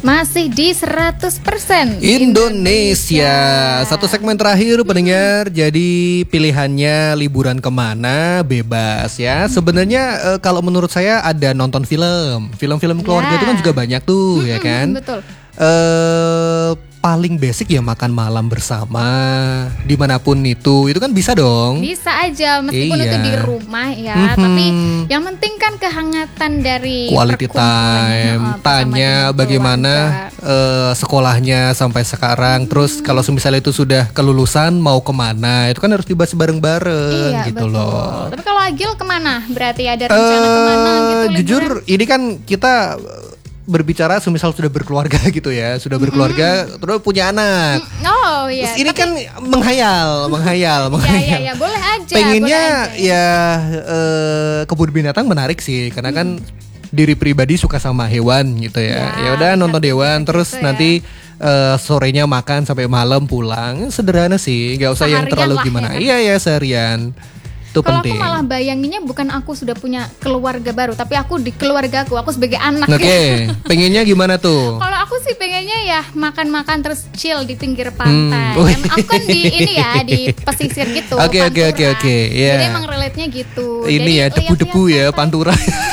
Masih di 100% Indonesia. Satu segmen terakhir pendengar. Jadi pilihannya liburan kemana bebas ya. Sebenarnya kalau menurut saya ada nonton film keluarga itu kan juga banyak tuh ya kan. Betul. Paling basic ya makan malam bersama dimanapun itu kan bisa dong. Bisa aja meskipun itu di rumah ya. Tapi yang penting kan kehangatan dari quality time. Tanya bagaimana sekolahnya sampai sekarang. Terus kalau misalnya itu sudah kelulusan mau kemana, itu kan harus dibahas bareng-bareng gitu betul. loh. Tapi kalau Agil kemana? Berarti ada rencana kemana gitu? Jujur ini kan kita berbicara semisal sudah berkeluarga gitu ya, sudah berkeluarga terus punya anak. Oh iya. Terus ini kan menghayal. Iya, boleh aja. Pengennya ya kebun binatang menarik sih, karena kan diri pribadi suka sama hewan gitu ya. Ya udah nonton hewan terus gitu nanti sorenya makan sampai malam pulang. Sederhana sih, nggak usah yang Seharian terlalu lah gimana. ya. Iya seharian. Itu kalau penting. aku malah bayanginnya bukan aku sudah punya keluarga baru, tapi aku di keluarga aku sebagai anak. Oke, pengennya gimana tuh? Kalau aku sih pengennya ya makan-makan terus chill di pinggir pantai. Aku kan di ini ya di pesisir gitu. Oke. Yeah. Jadi emang relate-nya gitu. Ini jadi, ya debu-debu ya, pantura.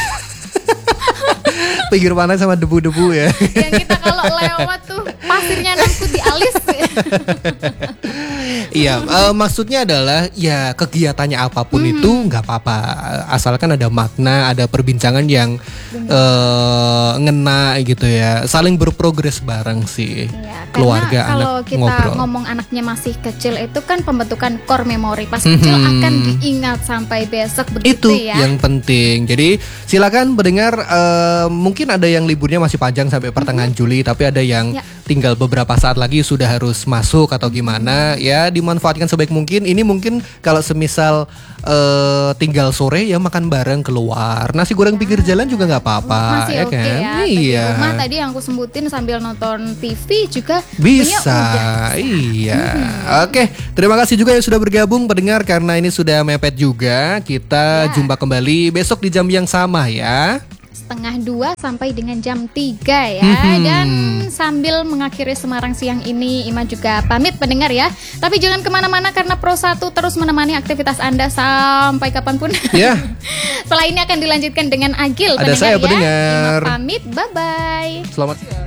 Pinggir pantai sama debu-debu ya. Yang kita kalau lewat tuh pasirnya nangkut di alis. Iya, maksudnya adalah ya kegiatannya apapun itu nggak apa-apa, asalkan ada makna, ada perbincangan yang ngena gitu ya, saling berprogres bareng sih. Ya, keluarga anak kalau kita ngobrol. Ngomong anaknya masih kecil itu kan pembentukan core memory pas kecil akan diingat sampai besok begitu itu ya. yang penting. Jadi silakan mendengar, mungkin ada yang liburnya masih panjang sampai pertengahan Juli, tapi ada yang tinggal beberapa saat lagi sudah harus masuk atau gimana ya, dimanfaatkan sebaik mungkin. Ini mungkin kalau semisal tinggal sore ya makan bareng keluar, nasi goreng pinggir jalan juga nggak apa-apa. Masih ya oke kan? ya. Iya. Di rumah tadi yang aku sebutin sambil nonton TV juga bisa. Iya. Oke, terima kasih juga yang sudah bergabung pendengar, karena ini sudah mepet juga. Kita jumpa kembali besok di jam yang sama ya. 1:30 sampai dengan jam 3 ya. Dan sambil mengakhiri Semarang siang ini, Ima juga pamit pendengar ya. Tapi jangan kemana-mana karena Pro 1 terus menemani aktivitas Anda sampai kapanpun. Ya. Setelah ini akan dilanjutkan dengan Agil Ada pendengar saya ya. pendengar. Ima pamit, bye-bye. Selamat siang.